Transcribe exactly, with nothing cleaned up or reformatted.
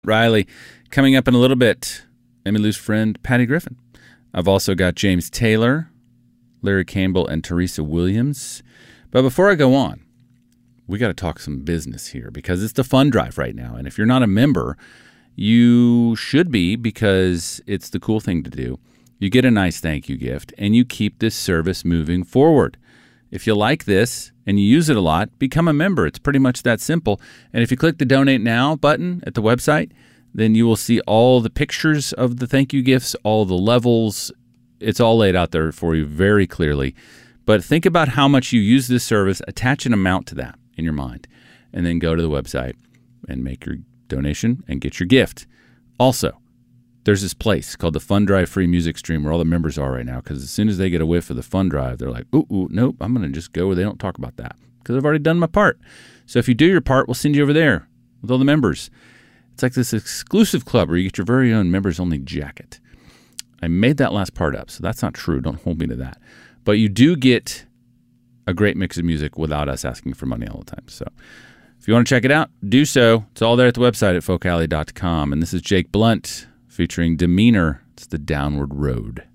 Riley. Coming up in a little bit, Emmylou's friend, Patty Griffin. I've also got James Taylor, Larry Campbell, and Teresa Williams. But before I go on, we got to talk some business here because it's the fund drive right now. And if you're not a member, you should be because it's the cool thing to do. You get a nice thank you gift, and you keep this service moving forward. If you like this and you use it a lot, become a member. It's pretty much that simple. And if you click the Donate Now button at the website, then you will see all the pictures of the thank you gifts, all the levels. It's all laid out there for you very clearly. But think about how much you use this service, attach an amount to that in your mind, and then go to the website and make your donation and get your gift. Also, there's this place called the Fund Drive Free Music Stream where all the members are right now, because as soon as they get a whiff of the Fund Drive, they're like, ooh, ooh, nope, I'm going to just go where they don't talk about that because I've already done my part. So if you do your part, we'll send you over there with all the members. It's like this exclusive club where you get your very own members-only jacket. I made that last part up, so that's not true. Don't hold me to that. But you do get a great mix of music without us asking for money all the time. So if you want to check it out, do so. It's all there at the website at folk alley dot com. And this is Jake Blunt featuring Demeanor. It's the Downward Road.